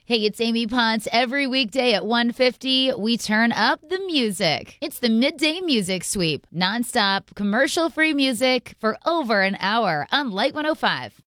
Hey, it's Amy Potts. Every weekday at 1:50, we turn up the music. It's the Midday Music Sweep. Nonstop, commercial-free music for over an hour on Light 105.